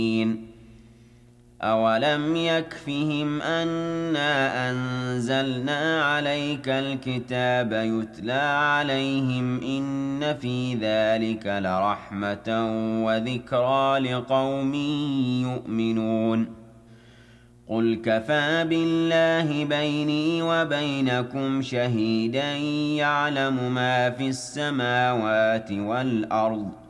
أَوَلَمْ يَكْفِهِمْ أَنَّا أَنزَلْنَا عَلَيْكَ الْكِتَابَ يُتْلَىٰ عَلَيْهِمْ إِنَّ فِي ذَٰلِكَ لَرَحْمَةً وَذِكْرَىٰ لِقَوْمٍ يُؤْمِنُونَ قُلْ كَفَىٰ بِاللَّهِ بَيْنِي وَبَيْنَكُمْ شَهِيدًا يَعْلَمُ مَا فِي السَّمَاوَاتِ وَالْأَرْضِ